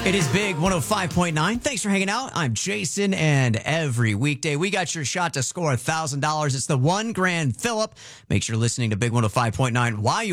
It is Big 105.9. Thanks for hanging out. I'm Jason, and every weekday we got your shot to score $1,000. It's the $1 grand Phillip. Make sure you're listening to Big 105.9 while you